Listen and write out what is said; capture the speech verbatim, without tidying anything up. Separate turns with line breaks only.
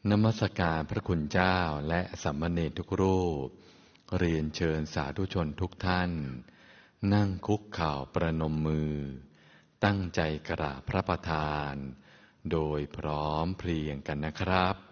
นมัสการพระคุณเจ้าและสามเณรทุกรูปเรียนเชิญสาธุชนทุกท่านนั่งคุกเข่าประนมมือตั้งใจกราบพระประธานโดยพร้อมเพรียงกันนะครับ